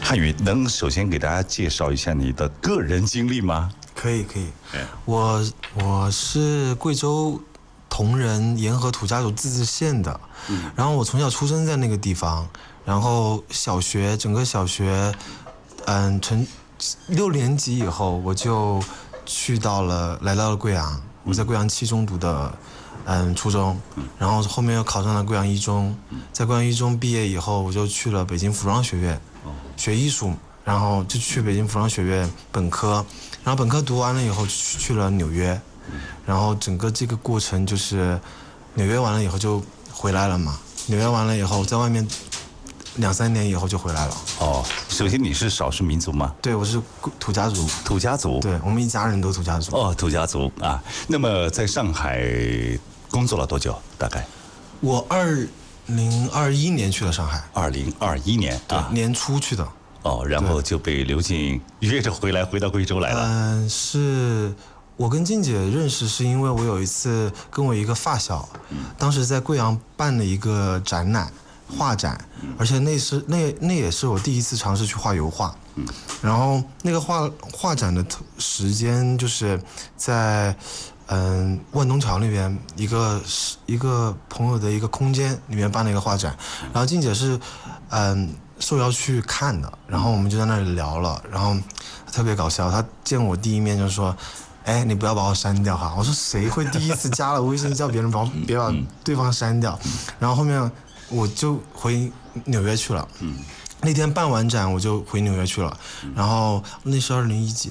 汉语能首先给大家介绍一下你的个人经历吗？ 可以，我是贵州铜仁沿河土家族自治县的，然后我从小出生在那个地方，然后整个小学，从6年级以后我就来到了贵阳，我在贵阳7中读的初中，然后后面又考上了贵阳1中，在贵阳1中毕业以后，我就去了北京服装学院学艺术，然后就去北京服装学院本科，然后本科读完了以后去了纽约，然后整个这个过程就是纽约完了以后就回来了嘛，纽约完了以后在外面2-3年以后就回来了。 哦，首先你是少数民族吗？ 对，我是土家族。 土家族。 对，我们一家人都土家族。 哦，土家族啊。那么在上海工作了多久？大概？ 我2021年去了上海。 2021年对，年初去的。 哦，然后就被刘静约着回到贵州来了。 是我跟静姐认识是因为我有一次跟我一个发小，当时在贵阳办了一个展览，画展，而且那也是我第一次尝试去画油画。然后那个画展的时间就是在万东桥那边一个朋友的一个空间里面办了一个画展，然后静姐是受邀去看的，然后我们就在那里聊了，然后特别搞笑，他见我第一面就说：“哎，你不要把我删掉哈！”我说：“谁会第一次加了微信叫别人别把对方删掉？”然后后面我就回纽约去了。那天办完展我就回纽约去了，然后那是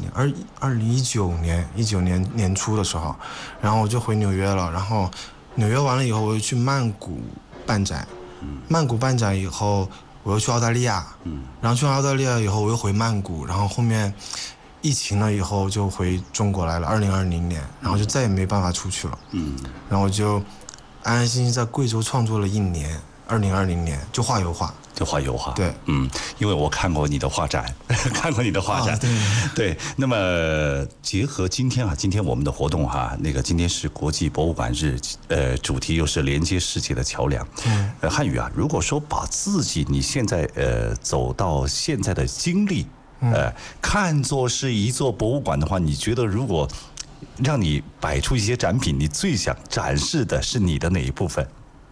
2019年年初的时候，然后我就回纽约了，然后纽约完了以后我又去曼谷办展，曼谷办展以后我又去澳大利亚，然后去完澳大利亚以后我又回曼谷，然后后面疫情了以后就回中国来了，2020年，然后就再也没办法出去了，然后我就安安心心在贵州创作了1年，2020年就画油画。 对，因为我看过你的画展，对。那么结合今天我们的活动今天是国际博物馆日，主题又是连接世界的桥梁。汉语如果说把自己你现在走到现在的经历，看作是一座博物馆的话，你觉得如果让你摆出一些展品，你最想展示的是你的哪一部分？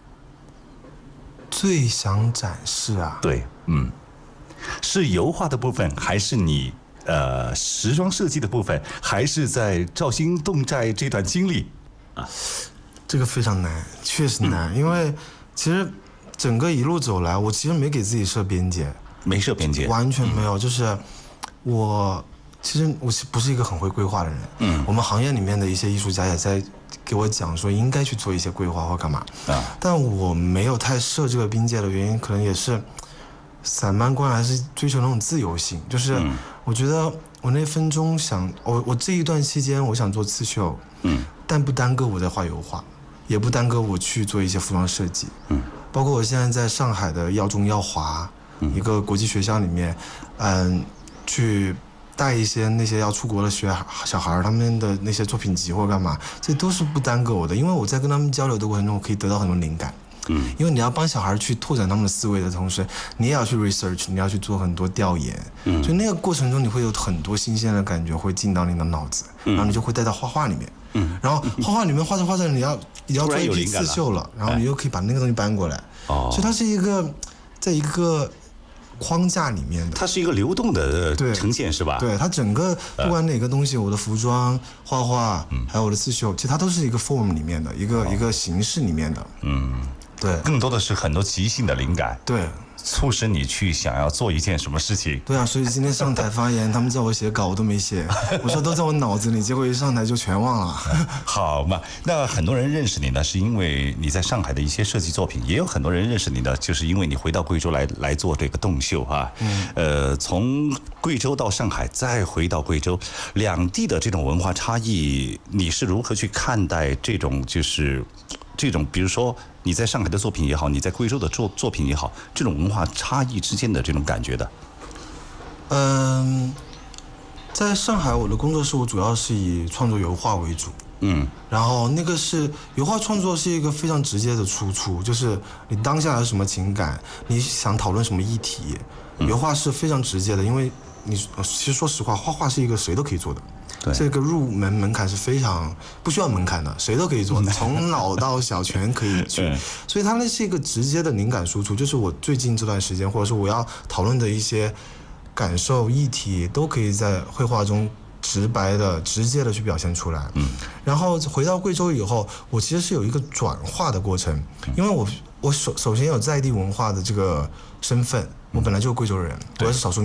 最想展示对，是油画的部分，还是你时装设计的部分，还是在肇兴侗寨这段经历这个非常难，确实难，因为其实整个一路走来，我其实没给自己设边界，完全没有，就是其实我不是一个很会规划的人，我们行业里面的一些艺术家也在给我讲说应该去做一些规划或干嘛，但我没有太设这个边界的原因，可能也是散漫观还是追求那种自由性，就是我觉得我那分钟我这一段期间我想做刺绣，但不耽搁我在画油画，也不耽搁我去做一些服装设计，包括我现在在上海的耀中耀华一个国际学校里面，去带一些那些要出国的小孩他们的那些作品集或者干嘛，这都是不耽搁我的，因为我在跟他们交流的过程中，我可以得到很多灵感。因为你要帮小孩去拓展他们的思维的同时，你也要去 research， 你要去做很多调研，所以那个过程中你会有很多新鲜的感觉会进到你的脑子，然后你就会带到画画里面，然后画画里面画着画着你要做一批刺绣了，然后你又可以把那个东西搬过来，所以它是在一个框架里面的， 它是一个流动的呈现，是吧？ 对，它整个不管哪个东西，我的服装、画画，还有我的刺绣，其实它都是一个 form 里面的一个形式里面的，对， 更多的是很多即兴的灵感， 对， 促使你去想要做一件什么事情。 对啊，所以今天上台发言，他们叫我写稿，我都没写，我说都在我脑子里，结果一上台就全忘了。 好嘛，那很多人认识你呢，是因为你在上海的一些设计作品，也有很多人认识你呢，就是因为你回到贵州来做这个洞绣从贵州到上海，再回到贵州，两地的这种文化差异，你是如何去看待这种比如说你在上海的作品也好，你在贵州的作品也好，这种文化差异之间的这种感觉的？ 在上海我的工作室我主要是以创作油画为主， 然后那个是油画创作是一个非常直接的输出，就是你当下有什么情感，你想讨论什么议题，油画是非常直接的，因为你其实说实话，画画是一个谁都可以做的。这个入门门槛是非常不需要门槛的，谁都可以做，从老到小全可以去。所以它那是一个直接的灵感输出，就是我最近这段时间，或者是我要讨论的一些感受议题，都可以在绘画中直白的、直接的去表现出来。然后回到贵州以后，我其实是有一个转化的过程，因为我首先有在地文化的这个身份，我本来就是贵州人，我也是少数